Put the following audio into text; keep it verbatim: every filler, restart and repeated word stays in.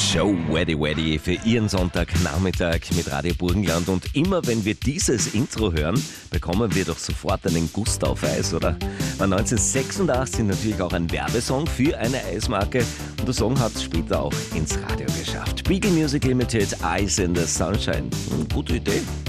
Show Weddy Weddy für Ihren Sonntagnachmittag mit Radio Burgenland. Und immer wenn wir dieses Intro hören, bekommen wir doch sofort einen Gust auf Eis, oder? War neunzehnhundertsechsundachtzig natürlich auch ein Werbesong für eine Eismarke. Und der Song hat es später auch ins Radio geschafft. Beagle Music Limited, Ice in the Sunshine. Hm, gute Idee.